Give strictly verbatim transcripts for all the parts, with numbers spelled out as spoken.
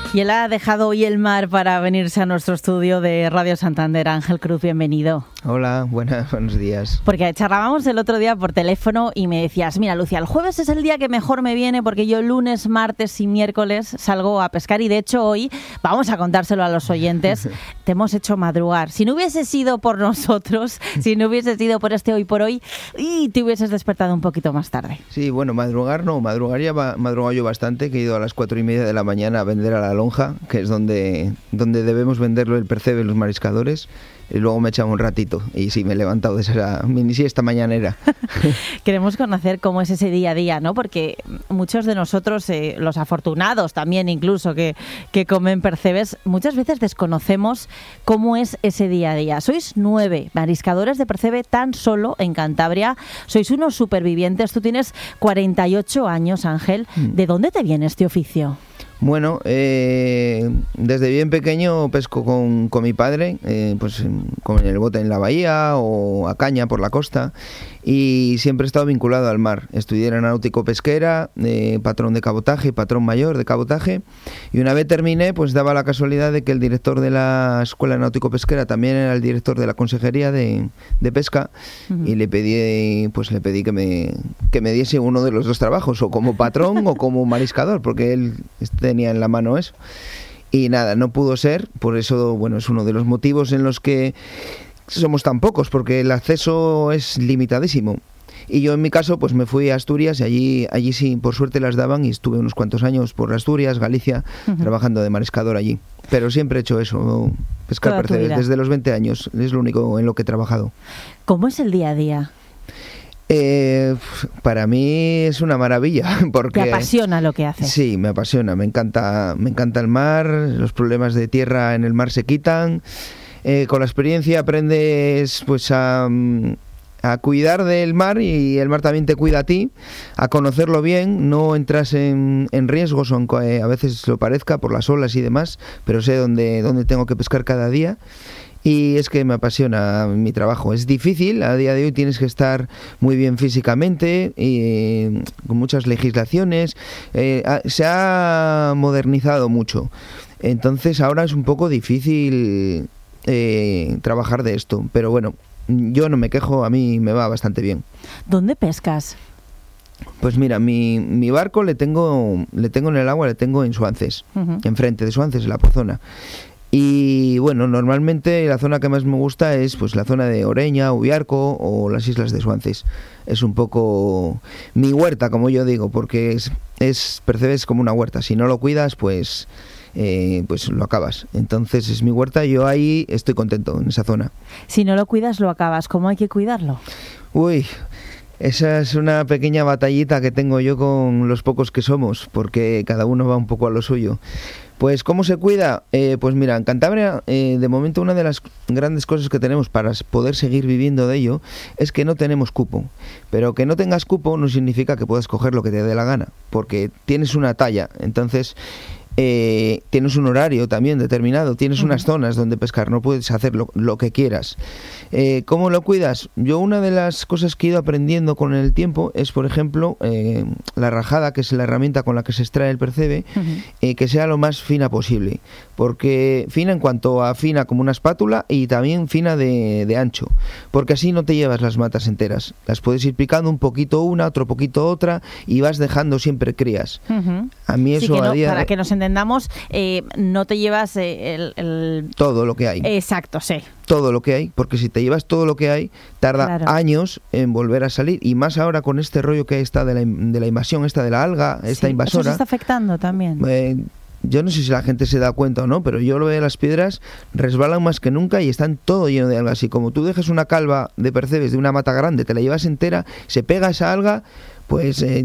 Y él ha dejado hoy el mar para venirse a nuestro estudio de Radio Santander. Ángel Cruz, bienvenido. Hola, buenas, buenos días. Porque charlábamos el otro día por teléfono y me decías, mira, Lucia, el jueves es el día que mejor me viene porque yo lunes, martes y miércoles salgo a pescar y de hecho hoy, vamos a contárselo a los oyentes, te hemos hecho madrugar. Si no hubiese sido por nosotros, si no hubiese sido por este hoy por hoy, y te hubieses despertado un poquito más tarde. Sí, bueno, madrugar no, madrugar ya va, madrugar yo bastante, que he ido a las cuatro y media de la mañana a vender a la lonja, que es donde, donde debemos venderlo el percebe los mariscadores. Y luego me he echado un ratito y sí, me he levantado de esa mini siesta mañanera. Queremos conocer cómo es ese día a día, ¿no? Porque muchos de nosotros, eh, los afortunados también incluso que, que comen percebes, muchas veces desconocemos cómo es ese día a día. Sois nueve mariscadores de percebe tan solo en Cantabria. Sois unos supervivientes. Tú tienes cuarenta y ocho años, Ángel. ¿De dónde te viene este oficio? Bueno, eh, desde bien pequeño pesco con, con mi padre, eh, pues con el bote en la bahía o a caña por la costa, y siempre he estado vinculado al mar. Estudié en náutico pesquera, eh, patrón de cabotaje y patrón mayor de cabotaje, y una vez terminé, pues daba la casualidad de que el director de la escuela náutico pesquera también era el director de la consejería de, de pesca, uh-huh. y le pedí, pues le pedí que me, que me diese uno de los dos trabajos, o como patrón o como mariscador, porque él tenía en la mano eso. Y nada, no pudo ser, por eso, bueno, es uno de los motivos en los que somos tan pocos, porque el acceso es limitadísimo. Y yo en mi caso, pues me fui a Asturias y allí, allí sí, por suerte las daban, y estuve unos cuantos años por Asturias, Galicia, uh-huh. trabajando de mariscador allí. Pero siempre he hecho eso, pescar percebes, desde los veinte años, es lo único en lo que he trabajado. ¿Cómo es el día a día? Eh, para mí es una maravilla porque ¿te apasiona lo que haces? Sí, me apasiona, me encanta, me encanta el mar, los problemas de tierra en el mar se quitan, eh, con la experiencia aprendes pues a, a cuidar del mar y el mar también te cuida a ti, a conocerlo bien, no entras en, en riesgos, aunque a veces lo parezca por las olas y demás, pero sé dónde, dónde tengo que pescar cada día. Y es que me apasiona mi trabajo. Es difícil, a día de hoy tienes que estar muy bien físicamente, y con muchas legislaciones. Eh, se ha modernizado mucho. Entonces ahora es un poco difícil eh, trabajar de esto. Pero bueno, yo no me quejo, a mí me va bastante bien. ¿Dónde pescas? Pues mira, mi, mi barco le tengo, le tengo en el agua, le tengo en Suances, uh-huh. enfrente de Suances, en la Pozona. Y bueno, normalmente la zona que más me gusta es pues la zona de Oreña, Ubiarco o las islas de Suances. Es un poco mi huerta, como yo digo, porque es, es percebes como una huerta. Si no lo cuidas, pues, eh, pues lo acabas. Entonces es mi huerta y yo ahí estoy contento, en esa zona. Si no lo cuidas, lo acabas. ¿Cómo hay que cuidarlo? Uy... Esa es una pequeña batallita que tengo yo con los pocos que somos, porque cada uno va un poco a lo suyo. Pues, ¿cómo se cuida? Eh, pues mira, en Cantabria, eh, de momento, una de las grandes cosas que tenemos para poder seguir viviendo de ello es que no tenemos cupo. Pero que no tengas cupo no significa que puedas coger lo que te dé la gana, porque tienes una talla. Entonces... Eh, tienes un horario también determinado, tienes uh-huh. unas zonas donde pescar, no puedes hacer lo, lo que quieras. Eh, ¿Cómo lo cuidas? Yo una de las cosas que he ido aprendiendo con el tiempo es, por ejemplo, eh, la rajada, que es la herramienta con la que se extrae el percebe, uh-huh. eh, que sea lo más fina posible, porque fina en cuanto a fina como una espátula y también fina de, de ancho, porque así no te llevas las matas enteras, las puedes ir picando un poquito una, otro poquito otra y vas dejando siempre crías. Uh-huh. A mí eso sí, que no, a día... para que nos entendamos, eh, no te llevas eh, el, el... todo lo que hay. Exacto, sí. Todo lo que hay, porque si te llevas todo lo que hay, tarda claro. años en volver a salir, y más ahora con este rollo que está de la, de la invasión, esta de la alga, esta sí, invasora. Eso se está afectando también. Eh, yo no sé si la gente se da cuenta o no, pero yo lo veo, las piedras resbalan más que nunca y están todo lleno de algas. Y como tú dejas una calva de percebes de una mata grande, te la llevas entera, se pega esa alga, pues... Eh,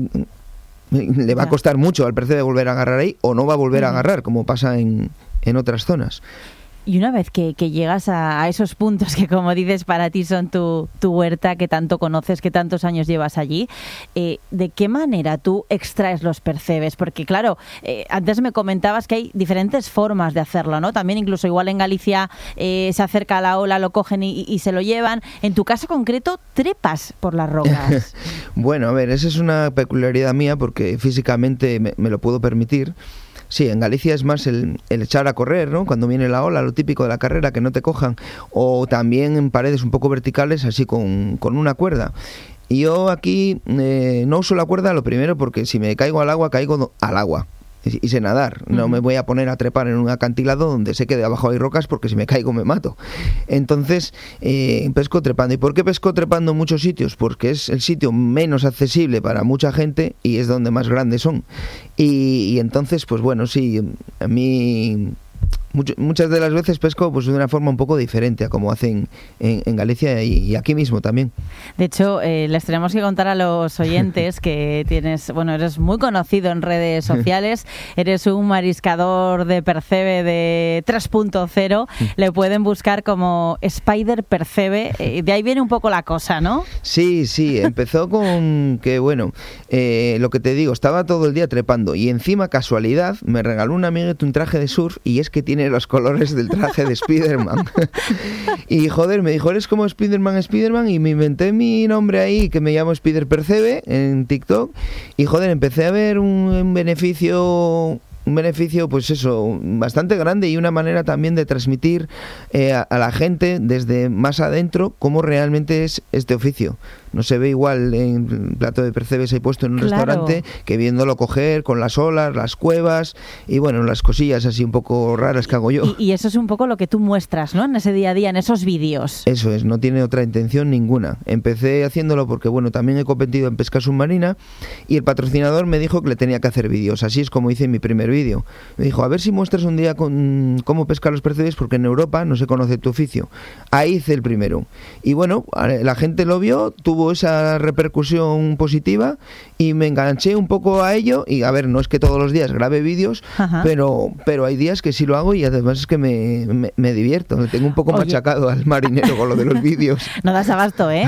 le va a costar mucho al percebe volver a agarrar ahí, o no va a volver a agarrar, como pasa en, en otras zonas. Y una vez que, que llegas a, a esos puntos que, como dices, para ti son tu, tu huerta, que tanto conoces, que tantos años llevas allí, eh, ¿de qué manera tú extraes los percebes? Porque, claro, eh, antes me comentabas que hay diferentes formas de hacerlo, ¿no? También incluso igual en Galicia eh, se acerca a la ola, lo cogen y, y se lo llevan. En tu caso concreto, trepas por las rocas. Bueno, a ver, esa es una peculiaridad mía porque físicamente me, me lo puedo permitir. Sí, en Galicia es más el, el echar a correr, ¿no? Cuando viene la ola, lo típico de la carrera, que no te cojan. O también en paredes un poco verticales, así con, con una cuerda. Y yo aquí eh, no uso la cuerda, lo primero, porque si me caigo al agua, caigo al agua. Y sé nadar, no me voy a poner a trepar en un acantilado donde sé que de abajo hay rocas, porque si me caigo me mato. Entonces eh, pesco trepando. ¿Y por qué pesco trepando en muchos sitios? Porque es el sitio menos accesible para mucha gente y es donde más grandes son. Y, y entonces, pues bueno, sí, a mí... Muchas de las veces pesco pues de una forma un poco diferente a como hacen en, en Galicia y, y aquí mismo también. De hecho, eh, les tenemos que contar a los oyentes que tienes, bueno, eres muy conocido en redes sociales, eres un mariscador de percebe de tres punto cero, le pueden buscar como Spider Percebe, eh, de ahí viene un poco la cosa, ¿no? Sí, sí, empezó con que, bueno, eh, lo que te digo, estaba todo el día trepando y encima, casualidad, me regaló un amiguete un traje de surf y es que tiene los colores del traje de Spiderman. Y joder, me dijo, eres como Spiderman, Spiderman, y me inventé mi nombre ahí, que me llamo Spider Percebe, en TikTok, y joder, empecé a ver un, un beneficio... un beneficio, pues eso, bastante grande y una manera también de transmitir eh, a, a la gente desde más adentro cómo realmente es este oficio. No se ve igual en el plato de percebes ahí puesto en un claro. restaurante que viéndolo coger con las olas, las cuevas y bueno, las cosillas así un poco raras que hago yo. Y, y eso es un poco lo que tú muestras, ¿no? En ese día a día, en esos vídeos. Eso es, no tiene otra intención ninguna. Empecé haciéndolo porque, bueno, también he competido en pesca submarina y el patrocinador me dijo que le tenía que hacer vídeos. Así es como hice mi primer vídeo. Me dijo, a ver si muestras un día con cómo pescar los percebes porque en Europa no se conoce tu oficio. Ahí hice el primero. Y bueno, la gente lo vio, tuvo esa repercusión positiva y me enganché un poco a ello. Y a ver, no es que todos los días grabe vídeos, pero, pero hay días que sí lo hago y además es que me, me, me divierto. Me tengo un poco Oye. machacado al marinero con lo de los vídeos. No das abasto, ¿eh?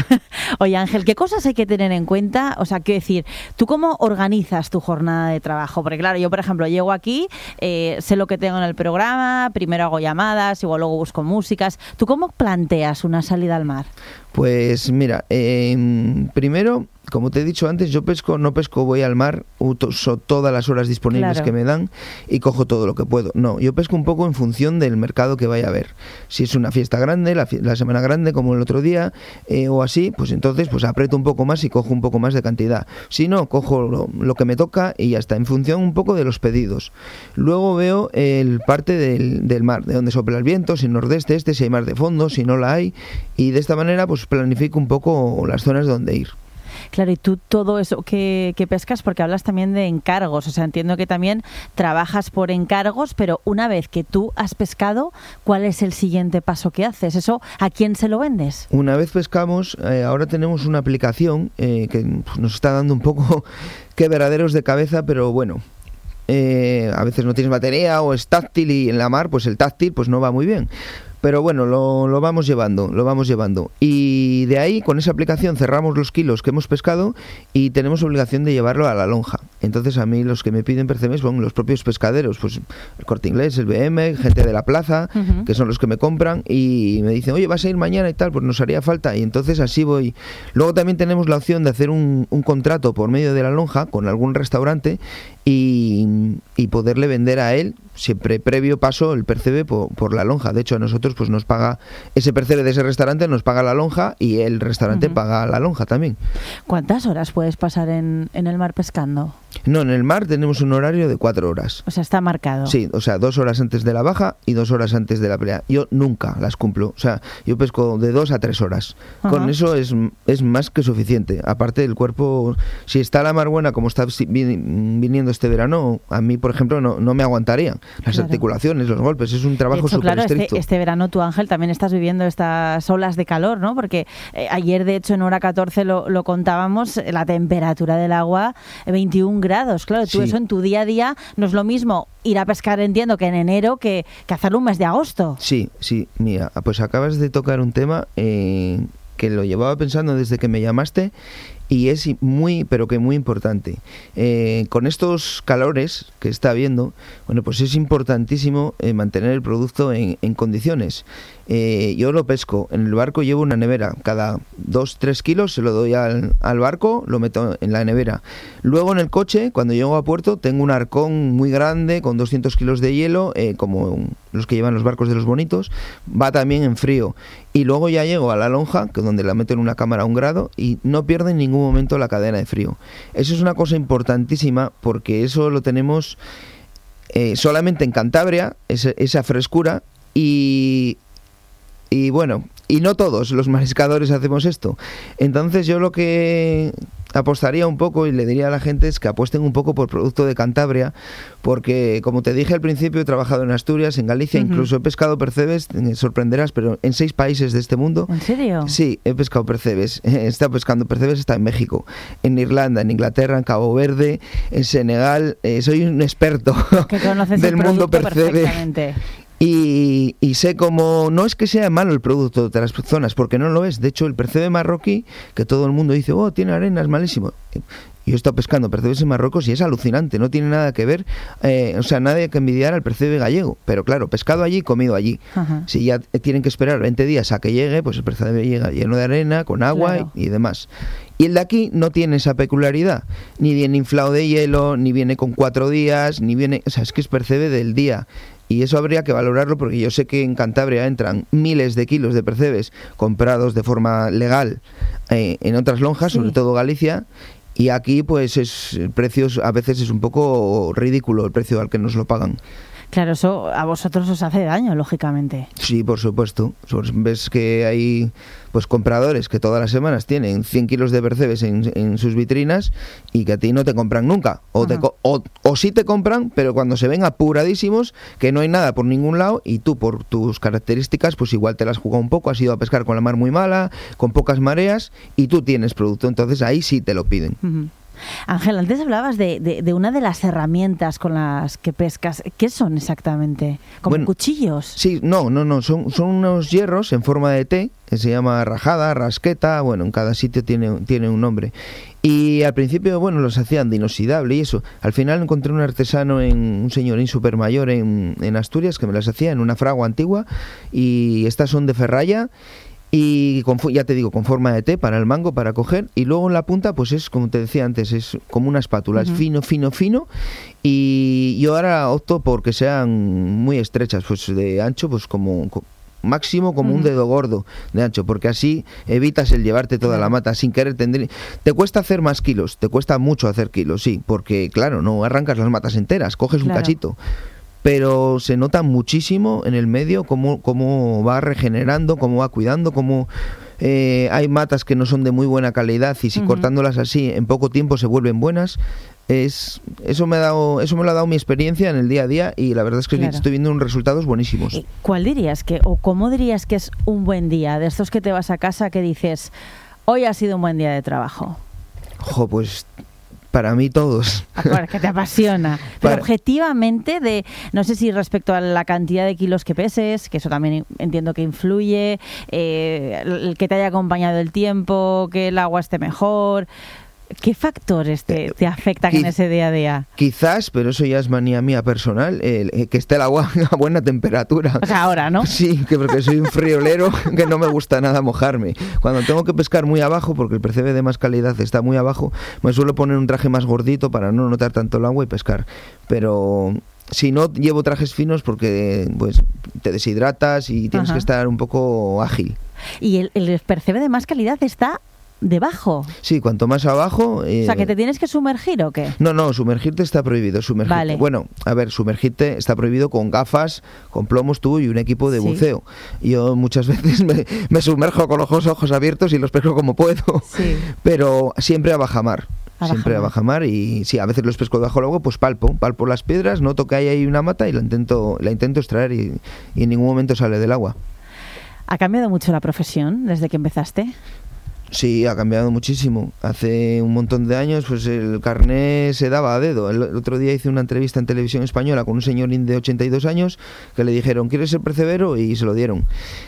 Oye, Ángel, ¿qué cosas hay que tener en cuenta? O sea, quiero decir, ¿tú cómo organizas tu jornada de trabajo? Porque claro, yo por ejemplo llego aquí, eh, sé lo que tengo en el programa, primero hago llamadas, igual luego busco músicas. ¿Tú cómo planteas una salida al mar? Pues mira, eh, primero, como te he dicho antes, yo pesco, no pesco, voy al mar, uso todas las horas disponibles claro. que me dan y cojo todo lo que puedo. No, yo pesco un poco en función del mercado que vaya a haber. Si es una fiesta grande, la, la semana grande, como el otro día, eh, o así, pues entonces pues aprieto un poco más y cojo un poco más de cantidad. Si no, cojo lo, lo que me toca y ya está, en función un poco de los pedidos. Luego veo el parte del, del mar, de donde sopla el viento, si nordeste, este, si hay mar de fondo, si no la hay, y de esta manera pues planifico un poco las zonas donde ir. Claro, y tú todo eso que, que pescas, porque hablas también de encargos, o sea, entiendo que también trabajas por encargos, pero una vez que tú has pescado, ¿cuál es el siguiente paso que haces? ¿Eso a quién se lo vendes? Una vez pescamos, eh, ahora tenemos una aplicación eh, que nos está dando un poco quebraderos de cabeza, pero bueno, eh, a veces no tienes batería o es táctil y en la mar, pues el táctil pues no va muy bien. Pero bueno, lo, lo vamos llevando, lo vamos llevando. Y de ahí, con esa aplicación, cerramos los kilos que hemos pescado y tenemos obligación de llevarlo a la lonja. Entonces a mí los que me piden percebes son los propios pescaderos, pues el Corte Inglés, el B M, gente de la plaza, uh-huh. que son los que me compran y me dicen, oye, vas a ir mañana y tal, pues nos haría falta. Y entonces así voy. Luego también tenemos la opción de hacer un, un contrato por medio de la lonja con algún restaurante y, y poderle vender a él, siempre previo paso, el percebe por, por la lonja. De hecho, a nosotros pues nos paga ese percebe de ese restaurante, nos paga la lonja y el restaurante uh-huh. paga la lonja también. ¿Cuántas horas puedes pasar en, en el mar pescando? No, en el mar tenemos un horario de cuatro horas. O sea, está marcado. Sí, o sea, dos horas antes de la baja y dos horas antes de la pelea. Yo nunca las cumplo. O sea, yo pesco de dos a tres horas. Uh-huh. Con eso es, es más que suficiente. Aparte, el cuerpo, si está la mar buena como está viniendo este verano, a mí, por ejemplo, no, no me aguantarían. Las claro. articulaciones, los golpes, es un trabajo súper claro, estricto. Este, este verano tú, Ángel, también estás viviendo estas olas de calor, ¿no? Porque eh, ayer, de hecho, en hora catorce lo, lo contábamos, la temperatura del agua, veintiún grados. Claro, tú sí. eso en tu día a día no es lo mismo ir a pescar, entiendo, que en enero que, que hacerlo un mes de agosto. Sí, sí, mira, pues acabas de tocar un tema eh, que lo llevaba pensando desde que me llamaste y es muy, pero que muy importante. Eh, con estos calores que está habiendo, bueno, pues es importantísimo eh, mantener el producto en, en condiciones. Eh, yo lo pesco, en el barco llevo una nevera, cada dos, tres kilos se lo doy al, al barco, lo meto en la nevera. Luego en el coche, cuando llego a puerto, tengo un arcón muy grande con doscientos kilos de hielo, eh, como los que llevan los barcos de los bonitos, va también en frío. Y luego ya llego a la lonja, que es donde la meto en una cámara a un grado, y no pierde en ningún momento la cadena de frío. Eso es una cosa importantísima, porque eso lo tenemos eh, solamente en Cantabria, esa, esa frescura, y... Y bueno, y no todos los mariscadores hacemos esto. Entonces yo lo que apostaría un poco y le diría a la gente es que apuesten un poco por producto de Cantabria, porque como te dije al principio, he trabajado en Asturias, en Galicia, uh-huh. incluso he pescado percebes, me sorprenderás, pero en seis países de este mundo. ¿En serio? Sí, he pescado percebes. He estado pescando percebes hasta en México, en Irlanda, en Inglaterra, en Cabo Verde, en Senegal. Eh, soy un experto que conoces del el mundo percebe. Perfectamente. Y, y sé cómo, no es que sea malo el producto de otras zonas, porque no lo es. De hecho, el percebe marroquí, que todo el mundo dice, oh, tiene arena, es malísimo. Yo he estado pescando percebes en Marruecos y es alucinante, no tiene nada que ver, eh, o sea, nada que envidiar al percebe gallego. Pero claro, pescado allí, comido allí. Ajá. Si ya tienen que esperar veinte días a que llegue, pues el percebe llega lleno de arena, con agua claro. y, y demás. Y el de aquí no tiene esa peculiaridad, ni viene inflado de hielo, ni viene con cuatro días, ni viene, o sea, es que es percebe del día. Y eso habría que valorarlo, porque yo sé que en Cantabria entran miles de kilos de percebes comprados de forma legal eh, en otras lonjas, sí. sobre todo Galicia, y aquí pues es el precio a veces es un poco ridículo el precio al que nos lo pagan. Claro, eso a vosotros os hace daño, lógicamente. Sí, por supuesto. Ves que hay pues compradores que todas las semanas tienen cien kilos de percebes en, en sus vitrinas y que a ti no te compran nunca. O, te, o, o sí te compran, pero cuando se ven apuradísimos, que no hay nada por ningún lado y tú por tus características pues igual te las has jugado un poco, has ido a pescar con la mar muy mala, con pocas mareas y tú tienes producto. Entonces ahí sí te lo piden. Uh-huh. Ángel, antes hablabas de, de, de una de las herramientas con las que pescas. ¿Qué son exactamente? ¿Como bueno, cuchillos? Sí, no, no, no. Son, son unos hierros en forma de T, que se llama rajada, rasqueta. Bueno, en cada sitio tiene, tiene un nombre. Y al principio, bueno, los hacían de inoxidable y eso. Al final encontré un artesano, en un señorín super mayor en, en Asturias, que me las hacía en una fragua antigua. Y estas son de ferralla. Y con, ya te digo, con forma de T para el mango, para coger, y luego en la punta pues es, como te decía antes, es como una espátula, uh-huh. es fino, fino, fino, y yo ahora opto porque sean muy estrechas, pues de ancho, pues como máximo como uh-huh. un dedo gordo de ancho, porque así evitas el llevarte toda uh-huh. la mata sin querer. Tendr... Te cuesta hacer más kilos, te cuesta mucho hacer kilos, sí, porque claro, no arrancas las matas enteras, coges claro. un cachito. Pero se nota muchísimo en el medio cómo, cómo va regenerando, cómo va cuidando, cómo eh, hay matas que no son de muy buena calidad y si uh-huh. cortándolas así en poco tiempo se vuelven buenas. Es, eso me ha dado, eso me lo ha dado mi experiencia en el día a día y la verdad es que claro. estoy viendo unos resultados buenísimos. ¿Cuál dirías que, o cómo dirías que es un buen día? De estos que te vas a casa que dices, hoy ha sido un buen día de trabajo. Jo, pues... Para mí todos. Bueno, que te apasiona. Pero Para... objetivamente, de no sé si respecto a la cantidad de kilos que peses, que eso también entiendo que influye, eh, el que te haya acompañado el tiempo, que el agua esté mejor... ¿Qué factores te, te afectan en ese día a día? Quizás, pero eso ya es manía mía personal, el, que esté el agua a buena temperatura. O sea, ahora, ¿no? Sí, que porque soy un friolero que no me gusta nada mojarme. Cuando tengo que pescar muy abajo, porque el percebe de más calidad está muy abajo, me suelo poner un traje más gordito para no notar tanto el agua y pescar. Pero... Si no, llevo trajes finos porque pues te deshidratas y tienes Ajá. que estar un poco ágil. ¿Y el, el percebe de más calidad está debajo? Sí, cuanto más abajo... Eh... O sea, ¿que te tienes que sumergir o qué? No, no, sumergirte está prohibido. Sumergirte. Vale. Bueno, a ver, sumergirte está prohibido con gafas, con plomos tú y un equipo de sí. buceo. Yo muchas veces me, me sumerjo con los ojos abiertos y los pesco como puedo, sí. pero siempre a bajamar. A siempre bajamar. a bajamar y sí, a veces los pesco debajo del agua, pues palpo, palpo las piedras, noto que hay ahí una mata y la intento, la intento extraer y, y en ningún momento sale del agua. ¿Ha cambiado mucho la profesión desde que empezaste? Sí, ha cambiado muchísimo. Hace un montón de años pues el carné se daba a dedo. El, el otro día hice una entrevista en televisión española con un señor de ochenta y dos años que le dijeron, ¿quieres ser percebero? Y se lo dieron.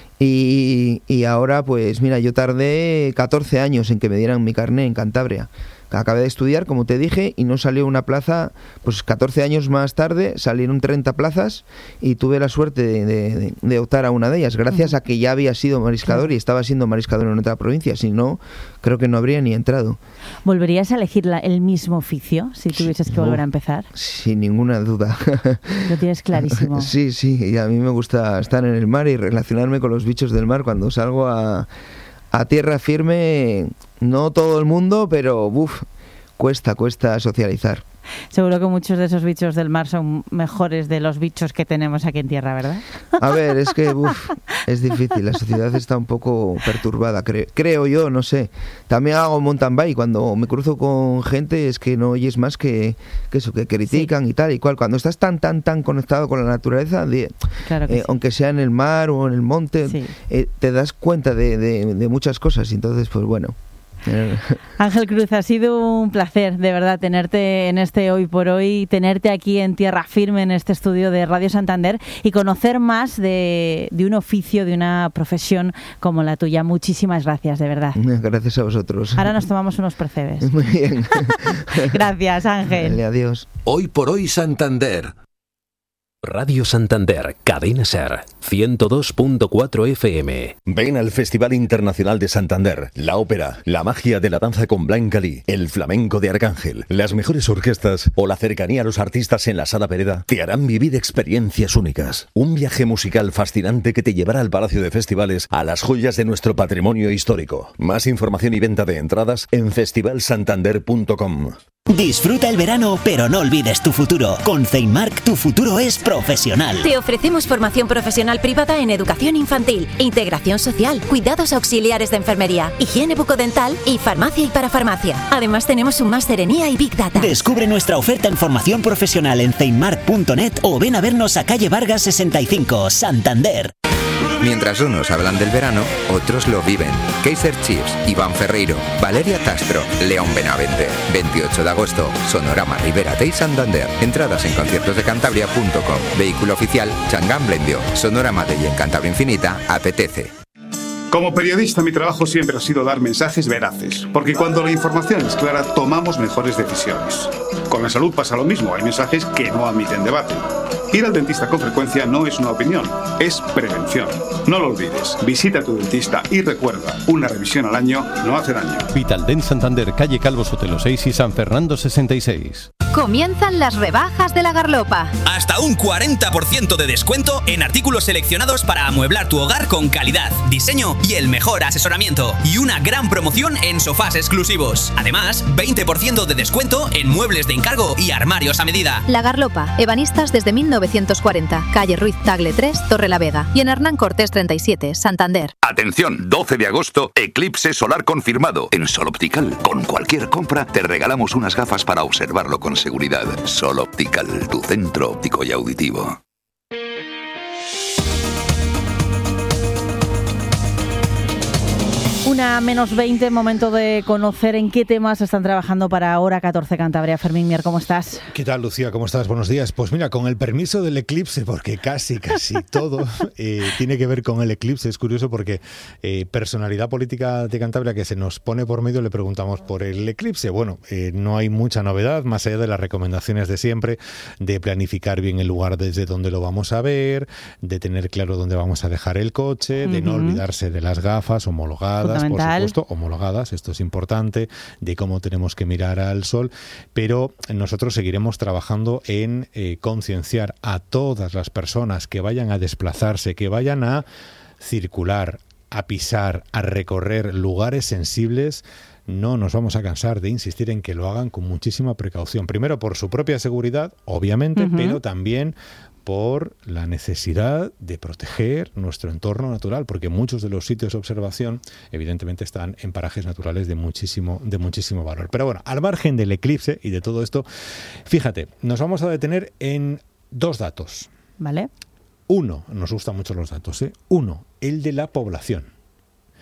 Y, y ahora pues mira, yo tardé catorce años en que me dieran mi carné en Cantabria. Acabé de estudiar, como te dije, y no salió una plaza, pues catorce años más tarde salieron treinta plazas y tuve la suerte de, de, de optar a una de ellas, gracias uh-huh. a que ya había sido mariscador claro. y estaba siendo mariscador en otra provincia, si no, creo que no habría ni entrado. ¿Volverías a elegir la, el mismo oficio si tuvieses que no, volver a empezar? Sin ninguna duda. Lo tienes clarísimo. Sí, sí, y a mí me gusta estar en el mar y relacionarme con los bichos del mar cuando salgo a... A tierra firme, no todo el mundo, pero uf, cuesta, cuesta socializar. Seguro que muchos de esos bichos del mar son mejores de los bichos que tenemos aquí en tierra, ¿verdad? A ver, es que uf, es difícil, la sociedad está un poco perturbada, cre- creo yo, no sé. También hago mountain bike, cuando me cruzo con gente es que no oyes más que, que eso, que critican sí. y tal y cual. Cuando estás tan, tan, tan conectado con la naturaleza, de, claro que eh, sí. aunque sea en el mar o en el monte, sí. eh, te das cuenta de, de, de muchas cosas y entonces, pues bueno... Ángel Cruz, ha sido un placer de verdad tenerte en este Hoy por Hoy, tenerte aquí en tierra firme en este estudio de Radio Santander y conocer más de, de un oficio, de una profesión como la tuya. Muchísimas gracias, de verdad. Gracias a vosotros. Ahora nos tomamos unos percebes. Muy bien. Gracias, Ángel. Vale, adiós. Hoy por Hoy Santander. Radio Santander, Cadena Ser, ciento dos punto cuatro F M. Ven al Festival Internacional de Santander, la ópera, la magia de la danza con Blanca Lee, el flamenco de Arcángel, las mejores orquestas o la cercanía a los artistas en la Sala Pereda te harán vivir experiencias únicas. Un viaje musical fascinante que te llevará al Palacio de Festivales, a las joyas de nuestro patrimonio histórico. Más información y venta de entradas en festival santander punto com. Disfruta el verano, pero no olvides tu futuro. Con Ceinmark, tu futuro es profesional. Te ofrecemos formación profesional privada en educación infantil, integración social, cuidados auxiliares de enfermería, higiene bucodental y farmacia y parafarmacia. Además, tenemos un máster en I A y Big Data. Descubre nuestra oferta en formación profesional en ceinmark punto net o ven a vernos a calle Vargas sesenta y cinco, Santander. Mientras unos hablan del verano, otros lo viven. Kaiser Chiefs, Iván Ferreiro, Valeria Castro, León Benavente. veintiocho de agosto, Sonorama Ribera y Santander. Entradas en conciertos de cantabria punto com. Vehículo oficial, Changán Blendio. Sonorama de y en Cantabria Infinita, apetece. Como periodista, mi trabajo siempre ha sido dar mensajes veraces, porque cuando la información es clara, tomamos mejores decisiones. Con la salud pasa lo mismo, hay mensajes que no admiten debate. Ir al dentista con frecuencia no es una opinión, es prevención. No lo olvides, visita a tu dentista y recuerda, una revisión al año no hace daño. Vitaldent Santander, calle Calvo Sotelo seis y San Fernando sesenta y seis. Comienzan las rebajas de la Garlopa. Hasta un cuarenta por ciento de descuento en artículos seleccionados para amueblar tu hogar con calidad, diseño y el mejor asesoramiento. Y una gran promoción en sofás exclusivos. Además, veinte por ciento de descuento en muebles de encargo y armarios a medida. La Garlopa, ebanistas desde mil novecientos cuarenta, calle Ruiz Tagle tres, Torrelavega. Y en Hernán Cortés treinta y siete, Santander. Atención, doce de agosto, eclipse solar confirmado. En Sol Optical, con cualquier compra, te regalamos unas gafas para observarlo con seguridad. Sol Optical, tu centro óptico y auditivo. Una menos veinte, momento de conocer en qué temas están trabajando para Hora catorce Cantabria. Fermín Mier, ¿cómo estás? ¿Qué tal, Lucía? ¿Cómo estás? Buenos días. Pues mira, con el permiso del eclipse, porque casi, casi todo eh, tiene que ver con el eclipse. Es curioso porque eh, personalidad política de Cantabria que se nos pone por medio, le preguntamos por el eclipse. Bueno, eh, no hay mucha novedad, más allá de las recomendaciones de siempre, de planificar bien el lugar desde donde lo vamos a ver, de tener claro dónde vamos a dejar el coche, de uh-huh. no olvidarse de las gafas homologadas, por supuesto, homologadas, esto es importante, de cómo tenemos que mirar al sol, pero nosotros seguiremos trabajando en eh, concienciar a todas las personas que vayan a desplazarse, que vayan a circular, a pisar, a recorrer lugares sensibles. No nos vamos a cansar de insistir en que lo hagan con muchísima precaución. Primero por su propia seguridad, obviamente, uh-huh. pero también por la necesidad de proteger nuestro entorno natural, porque muchos de los sitios de observación evidentemente están en parajes naturales de muchísimo, de muchísimo valor. Pero bueno, al margen del eclipse y de todo esto, fíjate, nos vamos a detener en dos datos. Vale. Uno, nos gustan mucho los datos, ¿eh? Uno, el de la población.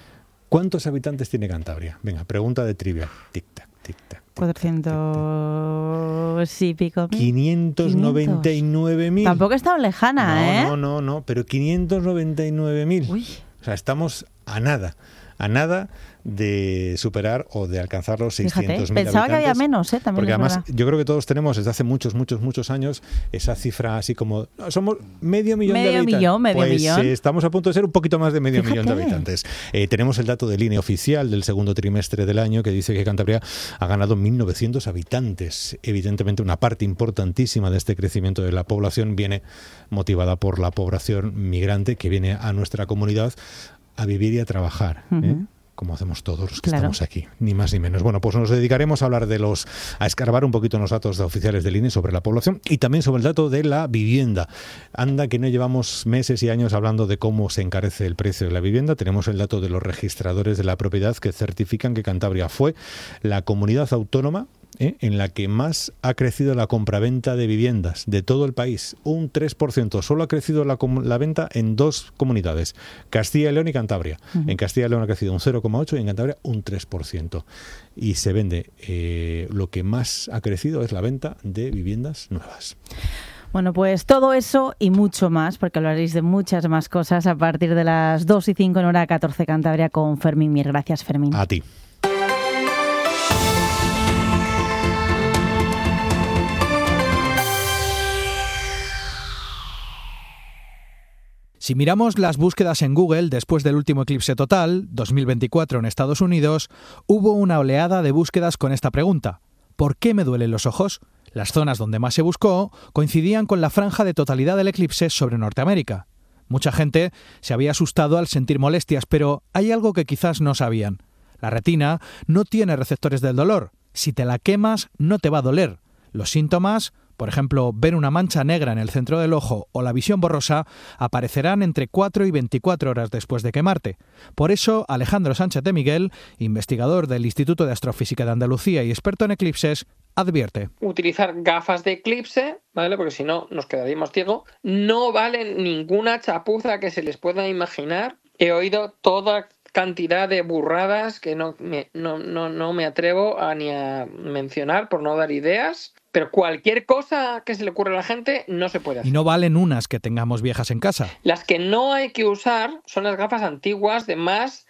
¿Cuántos habitantes tiene Cantabria? Venga, pregunta de trivia. Tic-tac, tic-tac. cuatrocientos y pico mil. quinientos noventa y nueve mil. Tampoco es tan lejana, no, ¿eh? No, no, no, pero quinientos noventa y nueve mil. O sea, estamos a nada, a nada de superar o de alcanzar los seiscientos mil habitantes. Pensaba que había menos, ¿eh? También porque además verdad. yo creo que todos tenemos desde hace muchos, muchos, muchos años esa cifra así como somos medio millón medio de habitantes. Millón, medio pues millón. Eh, estamos a punto de ser un poquito más de medio Fíjate. millón de habitantes. Eh, tenemos el dato del I N E oficial del segundo trimestre del año que dice que Cantabria ha ganado mil novecientos habitantes. Evidentemente una parte importantísima de este crecimiento de la población viene motivada por la población migrante que viene a nuestra comunidad a vivir y a trabajar. Uh-huh. ¿eh? Como hacemos todos los que claro. estamos aquí, ni más ni menos. Bueno, pues nos dedicaremos a hablar de los, a escarbar un poquito los datos oficiales del I N E sobre la población y también sobre el dato de la vivienda. Anda que no llevamos meses y años hablando de cómo se encarece el precio de la vivienda. Tenemos el dato de los registradores de la propiedad que certifican que Cantabria fue la comunidad autónoma ¿eh? en la que más ha crecido la compraventa de viviendas de todo el país, un tres por ciento. Solo ha crecido la, la venta en dos comunidades, Castilla y León y Cantabria. Uh-huh. En Castilla y León ha crecido un cero coma ocho y en Cantabria un tres por ciento. Y se vende, eh, lo que más ha crecido es la venta de viviendas nuevas. Bueno, pues todo eso y mucho más, porque hablaréis de muchas más cosas a partir de las dos y cinco en hora catorce Cantabria con Fermín Mier. Gracias, Fermín. A ti. Si miramos las búsquedas en Google después del último eclipse total, dos mil veinticuatro en Estados Unidos, hubo una oleada de búsquedas con esta pregunta: ¿por qué me duelen los ojos? Las zonas donde más se buscó coincidían con la franja de totalidad del eclipse sobre Norteamérica. Mucha gente se había asustado al sentir molestias, pero hay algo que quizás no sabían. La retina no tiene receptores del dolor. Si te la quemas, no te va a doler. Los síntomas, por ejemplo, ver una mancha negra en el centro del ojo o la visión borrosa, aparecerán entre cuatro y veinticuatro horas después de quemarte. Por eso, Alejandro Sánchez de Miguel, investigador del Instituto de Astrofísica de Andalucía y experto en eclipses, advierte. Utilizar gafas de eclipse, ¿vale? Porque si no nos quedaríamos ciegos. No valen ninguna chapuza que se les pueda imaginar. He oído toda cantidad de burradas que no me, no, no, no me atrevo a ni a mencionar por no dar ideas. Pero cualquier cosa que se le ocurra a la gente no se puede hacer. Y no valen unas que tengamos viejas en casa. Las que no hay que usar son las gafas antiguas de más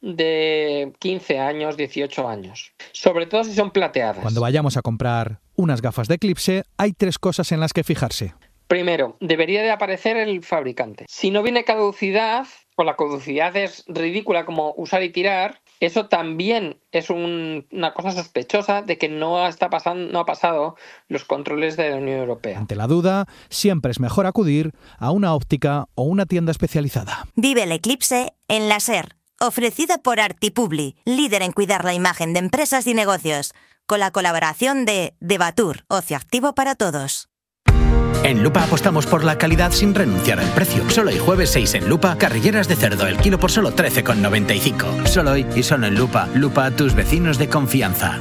de quince años, dieciocho años. Sobre todo si son plateadas. Cuando vayamos a comprar unas gafas de eclipse, hay tres cosas en las que fijarse. Primero, debería de aparecer el fabricante. Si no viene caducidad, o la caducidad es ridícula como usar y tirar, eso también es un, una cosa sospechosa de que no está pasando, no ha pasado los controles de la Unión Europea. Ante la duda, siempre es mejor acudir a una óptica o una tienda especializada. Vive el eclipse en la SER, ofrecida por Artipubli, líder en cuidar la imagen de empresas y negocios, con la colaboración de Debatur, ocio activo para todos. En Lupa apostamos por la calidad sin renunciar al precio. Solo hoy jueves seis en Lupa, carrilleras de cerdo, el kilo por solo trece con noventa y cinco. Solo hoy y solo en Lupa. Lupa, tus vecinos de confianza.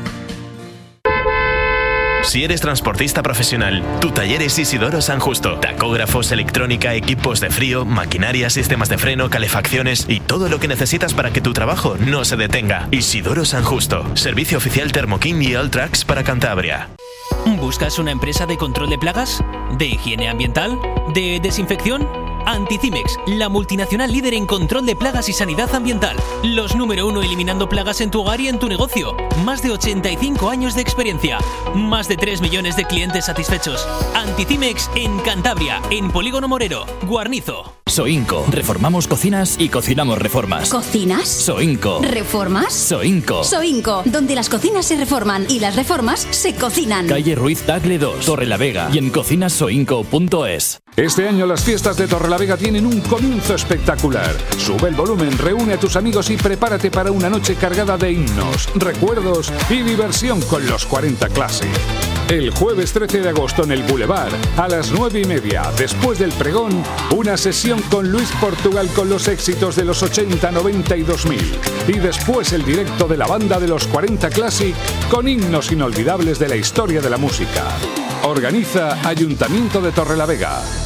Si eres transportista profesional, tu taller es Isidoro San Justo. Tacógrafos, electrónica, equipos de frío, maquinaria, sistemas de freno, calefacciones y todo lo que necesitas para que tu trabajo no se detenga. Isidoro San Justo. Servicio oficial Thermokin y Alltrax para Cantabria. ¿Buscas una empresa de control de plagas? ¿De higiene ambiental? ¿De desinfección? Anticimex, la multinacional líder en control de plagas y sanidad ambiental. Los número uno eliminando plagas en tu hogar y en tu negocio. Más de ochenta y cinco años de experiencia. Más de tres millones de clientes satisfechos. Anticimex en Cantabria, en Polígono Morero, Guarnizo. Soinco. Reformamos cocinas y cocinamos reformas. ¿Cocinas? Soinco. ¿Reformas? Soinco. Soinco, donde las cocinas se reforman y las reformas se cocinan. Calle Ruiz Tagle dos, Torrelavega y en cocinas soinco punto es. Este año las fiestas de Torrelavega tienen un comienzo espectacular. Sube el volumen, reúne a tus amigos y prepárate para una noche cargada de himnos, recuerdos y diversión con los cuarenta Classic. El jueves trece de agosto en el Boulevard, a las nueve y media, después del pregón, una sesión con Luis Portugal con los éxitos de los ochenta, noventa y dos mil. Y después el directo de la banda de los cuarenta Classic con himnos inolvidables de la historia de la música. Organiza Ayuntamiento de Torrelavega.